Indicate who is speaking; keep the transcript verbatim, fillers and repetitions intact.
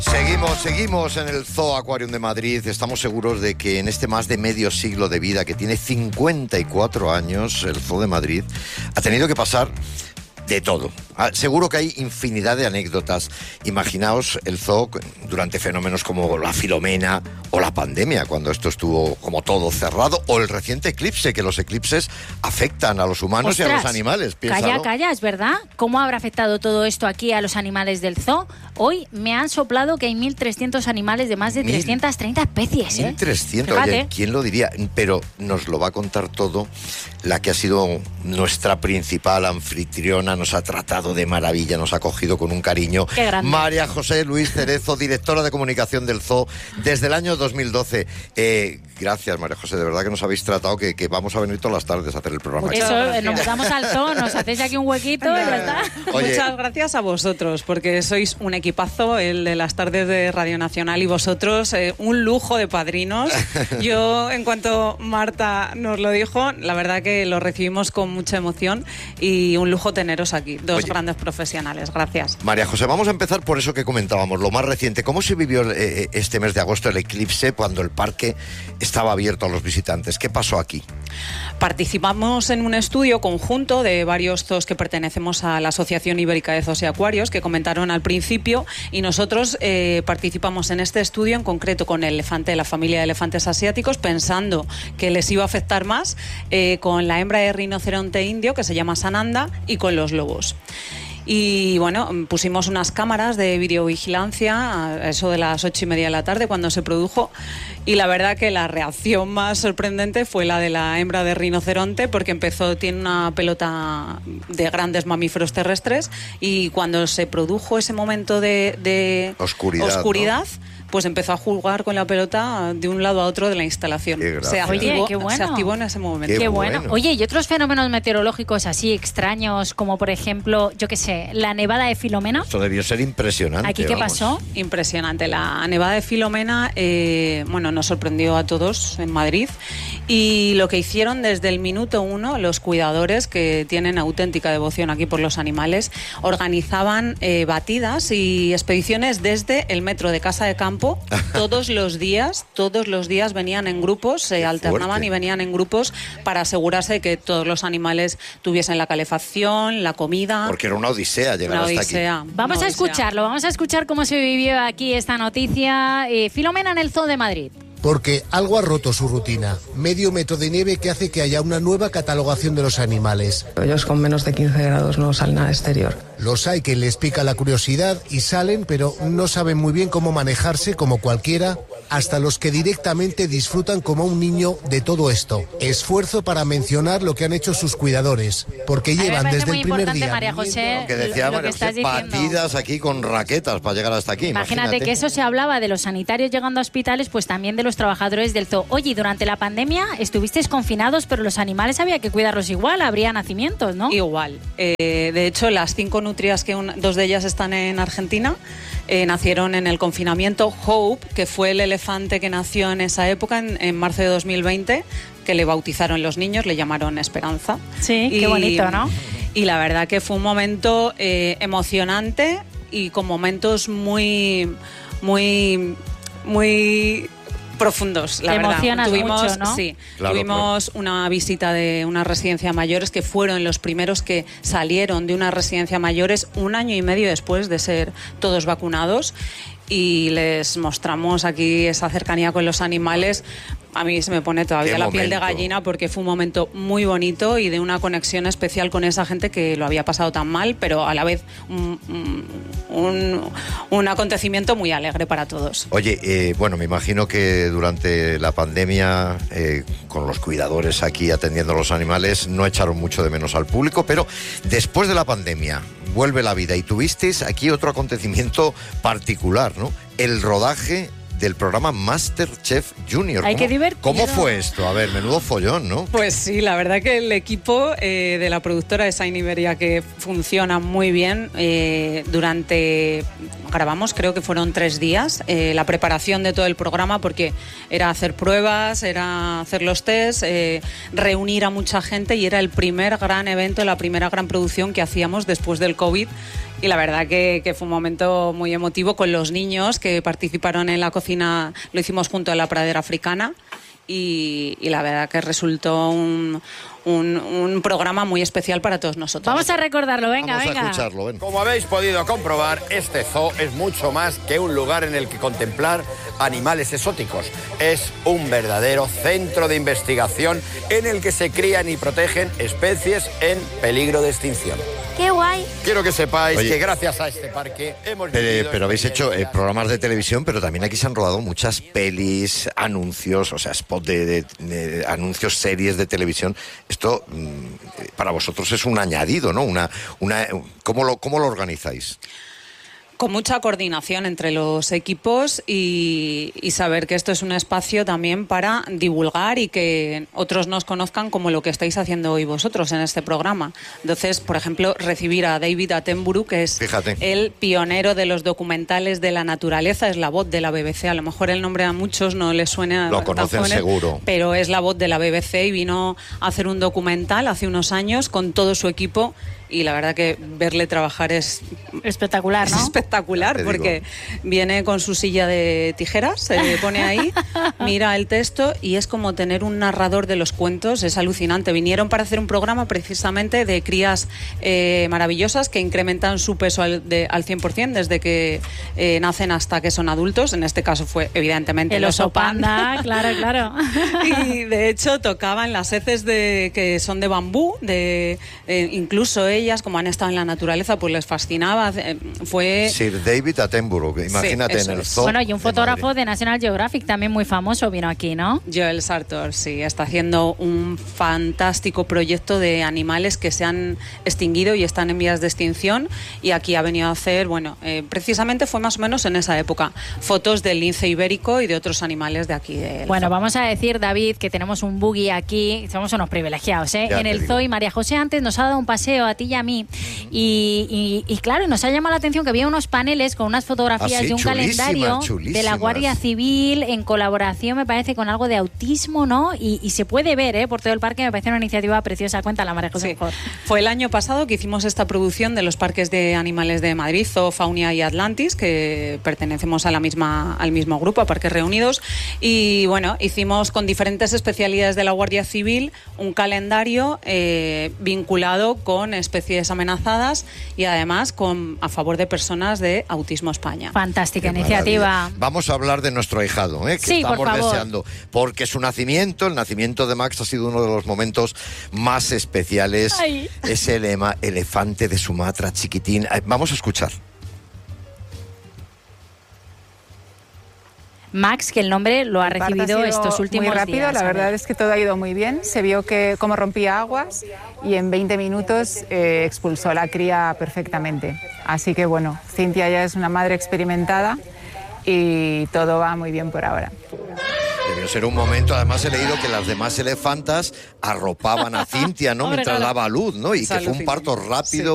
Speaker 1: Seguimos, seguimos en el Zoo Aquarium de Madrid. Estamos seguros de que en este más de medio siglo de vida, que tiene cincuenta y cuatro años, el Zoo de Madrid ha tenido que pasar de todo. Ah, seguro que hay infinidad de anécdotas. Imaginaos el zoo durante fenómenos como la Filomena o la pandemia, cuando esto estuvo como todo cerrado, o el reciente eclipse, que los eclipses afectan a los humanos. Ostras, y a los animales. Piénsalo.
Speaker 2: Calla, calla, es verdad. ¿Cómo habrá afectado todo esto aquí a los animales del zoo? Hoy me han soplado que hay mil trescientos animales de más de Mil, trescientas treinta especies. ¿eh?
Speaker 1: mil trescientos, oye, ¿quién lo diría? Pero nos lo va a contar todo la que ha sido nuestra principal anfitriona, nos ha tratado de maravilla, nos ha acogido con un cariño.
Speaker 2: Qué grande.
Speaker 1: María José Luis Cerezo, directora de comunicación del zoo desde el año dos mil doce. Eh, gracias, María José, de verdad que nos habéis tratado, que, que vamos a venir todas las tardes a hacer el programa.
Speaker 2: Eso, eh, nos mudamos al zoo, nos hacéis aquí un huequito y ya está.
Speaker 3: Oye, muchas gracias a vosotros, porque sois un equipazo, el de las tardes de Radio Nacional, y vosotros, eh, un lujo de padrinos. Yo, en cuanto Marta nos lo dijo, la verdad que lo recibimos con mucha emoción y un lujo teneros aquí, dos Oye, grandes profesionales. Gracias.
Speaker 1: María José, vamos a empezar por eso que comentábamos, lo más reciente. ¿Cómo se vivió eh, este mes de agosto el eclipse cuando el parque estaba abierto a los visitantes? ¿Qué pasó aquí?
Speaker 3: Participamos en un estudio conjunto de varios zoos que pertenecemos a la Asociación Ibérica de Zoos y Acuarios, que comentaron al principio, y nosotros eh, participamos en este estudio en concreto con el elefante de la familia de elefantes asiáticos, pensando que les iba a afectar más eh, con la hembra de rinoceronte indio, que se llama Sananda, y con los lobos. Y bueno, pusimos unas cámaras de videovigilancia a eso de las ocho y media de la tarde cuando se produjo, y la verdad que la reacción más sorprendente fue la de la hembra de rinoceronte, porque empezó, tiene una pelota de grandes mamíferos terrestres, y cuando se produjo ese momento de, de
Speaker 1: oscuridad,
Speaker 3: oscuridad
Speaker 1: ¿no?
Speaker 3: pues empezó a jugar con la pelota de un lado a otro de la instalación. Se activó,
Speaker 2: Oye, qué bueno.
Speaker 3: se activó en ese momento.
Speaker 2: Qué,
Speaker 1: qué
Speaker 2: bueno.
Speaker 1: bueno.
Speaker 2: Oye, y otros fenómenos meteorológicos así extraños, como por ejemplo, yo qué sé, la nevada de Filomena.
Speaker 1: Esto debió ser impresionante.
Speaker 2: ¿Aquí qué
Speaker 1: vamos.
Speaker 2: pasó?
Speaker 3: Impresionante. La nevada de Filomena, eh, bueno, nos sorprendió a todos en Madrid. Y lo que hicieron desde el minuto uno, los cuidadores, que tienen auténtica devoción aquí por los animales, organizaban eh, batidas y expediciones desde el metro de Casa de Campo. Todos los días, todos los días venían en grupos, se alternaban
Speaker 1: fuerte.
Speaker 3: y venían en grupos para asegurarse de que todos los animales tuviesen la calefacción, la comida.
Speaker 1: Porque era una odisea llegar
Speaker 3: Una
Speaker 1: hasta
Speaker 3: odisea.
Speaker 1: aquí.
Speaker 2: Vamos
Speaker 3: Una
Speaker 2: a
Speaker 3: odisea.
Speaker 2: escucharlo, vamos a escuchar cómo se vivió aquí esta noticia. Eh, Filomena en el Zoo de Madrid.
Speaker 4: Porque algo ha roto su rutina. Medio metro de nieve que hace que haya una nueva catalogación de los animales.
Speaker 5: Ellos con menos de quince grados no salen al exterior.
Speaker 4: Los hay que les pica la curiosidad y salen, pero no saben muy bien cómo manejarse como cualquiera, hasta los que directamente disfrutan como un niño de todo esto. Esfuerzo para mencionar lo que han hecho sus cuidadores, porque llevan desde el primer día...
Speaker 2: María José,
Speaker 1: Lo que decía
Speaker 2: lo, lo
Speaker 1: María
Speaker 2: que estás
Speaker 1: José,
Speaker 2: diciendo.
Speaker 1: batidas aquí con raquetas para llegar hasta aquí.
Speaker 2: Imagínate,
Speaker 1: Imagínate
Speaker 2: que eso se hablaba de los sanitarios llegando a hospitales, pues también de los trabajadores del zoo. Oye, durante la pandemia estuvisteis confinados, pero los animales había que cuidarlos igual, habría nacimientos, ¿no?
Speaker 3: Igual. Eh, de hecho, las cinco nutrias, que un, dos de ellas están en Argentina, eh, nacieron en el confinamiento. Hope, que fue el elefante que nació en esa época, en, en marzo de dos mil veinte, que le bautizaron los niños, le llamaron Esperanza.
Speaker 2: Sí, y, qué bonito, ¿no?
Speaker 3: Y la verdad que fue un momento eh, emocionante y con momentos muy, muy, muy... profundos, la
Speaker 2: Te
Speaker 3: verdad.
Speaker 2: emocionas
Speaker 3: Tuvimos,
Speaker 2: mucho, ¿no?
Speaker 3: Sí,
Speaker 1: Claro,
Speaker 3: tuvimos
Speaker 1: claro.
Speaker 3: una visita de una residencia de mayores, que fueron los primeros que salieron de una residencia de mayores un año y medio después de ser todos vacunados, y les mostramos aquí esa cercanía con los animales. A mí se me pone todavía
Speaker 1: Qué
Speaker 3: la piel de
Speaker 1: momento.
Speaker 3: gallina, porque fue un momento muy bonito y de una conexión especial con esa gente que lo había pasado tan mal, pero a la vez un, un, un acontecimiento muy alegre para todos.
Speaker 1: Oye, eh, bueno, me imagino que durante la pandemia, eh, con los cuidadores aquí atendiendo a los animales, no echaron mucho de menos al público, pero después de la pandemia vuelve la vida y tuvisteis aquí otro acontecimiento particular, ¿no? El rodaje del programa MasterChef Junior.
Speaker 2: Ay,
Speaker 1: ¿Cómo,
Speaker 2: qué divertido.
Speaker 1: ¿Cómo fue esto? A ver, menudo follón, ¿no?
Speaker 3: Pues sí, la verdad que el equipo eh, de la productora de Shine Iberia, que funciona muy bien, eh, durante, grabamos creo que fueron tres días, eh, la preparación de todo el programa, porque era hacer pruebas, era hacer los tests, eh, reunir a mucha gente, y era el primer gran evento, la primera gran producción que hacíamos después del COVID, Y la verdad que, que fue un momento muy emotivo con los niños que participaron en la cocina, lo hicimos junto a la pradera africana y, y la verdad que resultó un, un, un programa muy especial para todos nosotros.
Speaker 2: Vamos a recordarlo, venga,
Speaker 1: Vamos
Speaker 2: venga.
Speaker 1: a escucharlo, ven.
Speaker 6: Como habéis podido comprobar, este zoo es mucho más que un lugar en el que contemplar animales exóticos. Es un verdadero centro de investigación en el que se crían y protegen especies en peligro de extinción.
Speaker 7: ¡Qué guay!
Speaker 6: Quiero que sepáis
Speaker 1: Oye,
Speaker 6: que gracias a este parque hemos
Speaker 1: Eh,
Speaker 6: vivido
Speaker 1: pero habéis hecho eh,
Speaker 6: experiencias-
Speaker 1: programas de televisión, pero también aquí se han rodado muchas pelis, anuncios, o sea, spot de, de- de anuncios, series de televisión. Esto mm, eh, para vosotros es un añadido, ¿no? Una, una, ¿cómo lo, cómo lo organizáis?
Speaker 3: Con mucha coordinación entre los equipos y, y saber que esto es un espacio también para divulgar y que otros nos conozcan como lo que estáis haciendo hoy vosotros en este programa. Entonces, por ejemplo, recibir a David Attenborough, que es
Speaker 1: Fíjate.
Speaker 3: el pionero de los documentales de la naturaleza, es la voz de la B B C. A lo mejor el nombre a muchos no les suena
Speaker 1: Lo
Speaker 3: tan
Speaker 1: conocen
Speaker 3: jóvenes,
Speaker 1: seguro.
Speaker 3: pero es la voz de la B B C y vino a hacer un documental hace unos años con todo su equipo y la verdad que verle trabajar es
Speaker 2: Espectacular,
Speaker 3: es
Speaker 2: ¿no?
Speaker 3: espectacular
Speaker 1: Te
Speaker 3: porque viene con su silla de tijeras, se pone ahí, mira el texto y es como tener un narrador de los cuentos, es alucinante. Vinieron para hacer un programa precisamente de crías eh, maravillosas que incrementan su peso al, de, al cien por ciento desde que eh, nacen hasta que son adultos. En este caso fue evidentemente
Speaker 2: El oso panda, claro, claro.
Speaker 3: Y de hecho tocaban las heces de, que son de bambú, de eh, incluso ellas, como han estado en la naturaleza, pues les fascinaba. Eh, Fue
Speaker 1: Sir David Attenborough, que imagínate
Speaker 3: eso
Speaker 1: en el
Speaker 3: es.
Speaker 1: zoo.
Speaker 2: Bueno, y un
Speaker 1: de
Speaker 2: fotógrafo
Speaker 1: Madrid.
Speaker 2: de National Geographic también muy famoso vino aquí, ¿no?
Speaker 3: Joel Sartor, sí, está haciendo un fantástico proyecto de animales que se han extinguido y están en vías de extinción y aquí ha venido a hacer, bueno, eh, precisamente fue más o menos en esa época, fotos del lince ibérico y de otros animales de aquí. Del
Speaker 2: Bueno,
Speaker 3: zoo.
Speaker 2: vamos a decir, David, que tenemos un buggy aquí, somos unos privilegiados, ¿eh?
Speaker 1: Ya
Speaker 2: En
Speaker 1: te
Speaker 2: el
Speaker 1: digo.
Speaker 2: zoo y María José antes nos ha dado un paseo a ti y a mí y, y- y claro, nos ha llamado la atención que había unos paneles con unas fotografías
Speaker 1: Ah, sí,
Speaker 2: de un
Speaker 1: chulísimas,
Speaker 2: calendario de la
Speaker 1: chulísimas.
Speaker 2: Guardia Civil en colaboración, me parece, con algo de autismo, ¿no? Y, y se puede ver, ¿eh? Por todo el parque, me parece una iniciativa preciosa. Cuéntala, María José.
Speaker 3: Sí.
Speaker 2: mejor.
Speaker 3: Fue el año pasado que hicimos esta producción de los parques de animales de Madrid, Zoo, Faunia y Atlantis, que pertenecemos a la misma, al mismo grupo, a Parques Reunidos. Y bueno, hicimos con diferentes especialidades de la Guardia Civil un calendario eh, vinculado con especies amenazadas y además con, a favor de personas de Autismo España.
Speaker 2: Fantástica
Speaker 1: Qué
Speaker 2: iniciativa.
Speaker 1: maravilla. Vamos a hablar de nuestro ahijado, ¿eh? que
Speaker 2: Sí, por
Speaker 1: estamos
Speaker 2: favor.
Speaker 1: deseando, porque su nacimiento, el nacimiento de Max ha sido uno de los momentos más especiales.
Speaker 2: Ay.
Speaker 1: Es el ema- elefante de Sumatra, chiquitín. Eh, Vamos a escuchar.
Speaker 2: Max, que el nombre lo ha
Speaker 8: El parto
Speaker 2: recibido
Speaker 8: ha sido
Speaker 2: estos últimos
Speaker 8: muy rápido,
Speaker 2: días.
Speaker 8: la
Speaker 2: a ver.
Speaker 8: verdad es que todo ha ido muy bien. Se vio que cómo rompía aguas y en veinte minutos eh, expulsó la cría perfectamente. Así que bueno, Cintia ya es una madre experimentada y todo va muy bien por ahora.
Speaker 1: Debió ser un momento, además he leído que las demás elefantas arropaban a Cintia, ¿no?
Speaker 3: Hombre,
Speaker 1: Mientras
Speaker 3: claro.
Speaker 1: daba a luz, ¿no? Y
Speaker 3: Es
Speaker 1: que fue un
Speaker 3: alucinante.
Speaker 1: parto rápido.